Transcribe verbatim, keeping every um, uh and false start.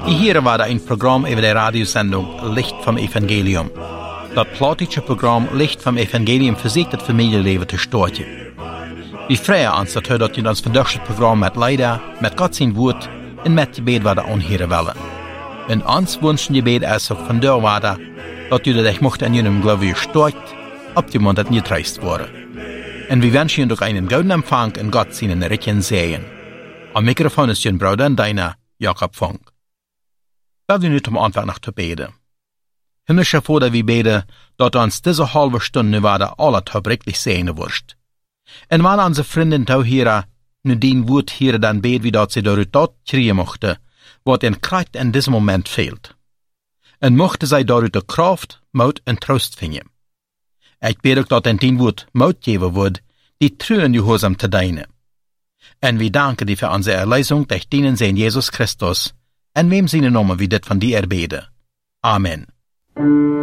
Hier war ein Programm über die Radiosendung Licht vom Evangelium. Das plotische Programm Licht vom Evangelium versucht das Familienleben zu starten. Wir freuen uns, dass wir in ons vandaagse Programm mit Leider, mit Gott sein Wort und mit Gebet werden anhören wollen. Und uns wünschen Gebet ist auch von der Warte, dass ihr dich mocht an jenem Glaube stärkt, ob die Mund das nicht reist wurde. Und wir wünschen euch einen guten Empfang und Gott seinen Rechten Segen. Am Mikrofon ist Ihr Bruder und deiner Jakob Funk. Lass uns zum Anfang noch zu beten. Himmlischer Vater, wir beten, dass uns diese halbe Stunde weiter alle verbrechtlich sehen wirst. Und wenn unsere Freundin tau hier, nu dein Wort hier dann bet, wie dat sie dort dort kriegen mochte, wat in Kraft in diesem Moment fehlt. Und mochte sie dort de Kraft, Mut und Trost finden. Ich bete auch, dass in dein Wort Mut geben wird, die truen Gehorsam zu deinen. Und wir danken dir für unsere Erlösung durch deinen Sohn Jesus Christus, in wem seine Namen wir das von dir erbeten. Amen.